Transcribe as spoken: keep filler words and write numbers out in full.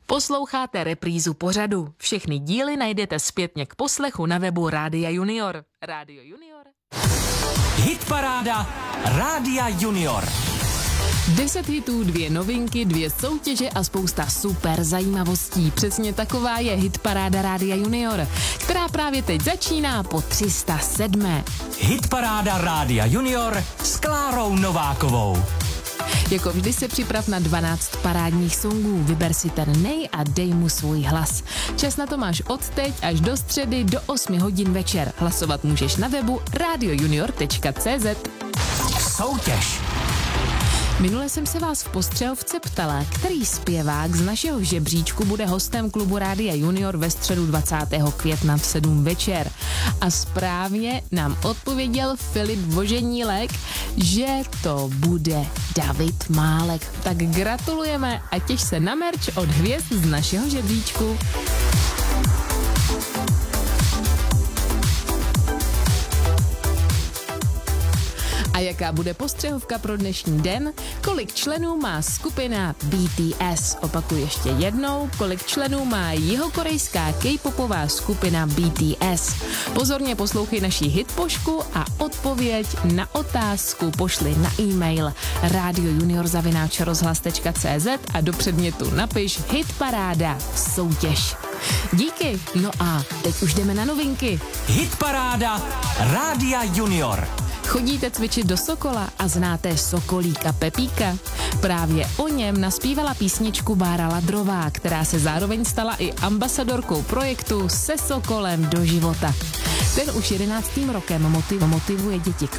Posloucháte reprízu pořadu. Všechny díly najdete zpětně k poslechu na webu Rádia Junior. Rádio Junior. Hitparáda Rádia Junior. Deset hitů, dvě novinky, dvě soutěže a spousta super zajímavostí. Přesně taková je Hitparáda Rádia Junior, která právě teď začíná po tři sta sedmé. Hitparáda Rádia Junior s Klárou Novákovou. Jako vždy se připrav na dvanáct parádních songů, vyber si ten nej a dej mu svůj hlas. Čas na to máš od teď až do středy do osmi hodin večer. Hlasovat můžeš na webu radio junior tečka cé zet. Soutěž. Minule jsem se vás v postřehovce ptala, který zpěvák z našeho žebříčku bude hostem klubu Rádia Junior ve středu dvacátého května v sedm večer. A správně nám odpověděl Filip Voženílek, že to bude David Málek. Tak gratulujeme a těš se na merch od hvězd z našeho žebříčku. A jaká bude postřehovka pro dnešní den? Kolik členů má skupina B T S? Opakuji ještě jednou, kolik členů má jihokorejská K-popová skupina B T S? Pozorně poslouchej naši hitpošku a odpověď na otázku pošli na e-mail radiojunior zavináč rozhlas tečka cé zet a do předmětu napiš Hitparáda soutěž. Díky, no a teď už jdeme na novinky. Hitparáda Rádia Junior. Chodíte cvičit do Sokola a znáte Sokolíka Pepíka? Právě o něm naspívala písničku Bára Ladrová, která se zároveň stala i ambasadorkou projektu Se Sokolem do života. Ten už jedenáctým rokem motiv- motivuje děti k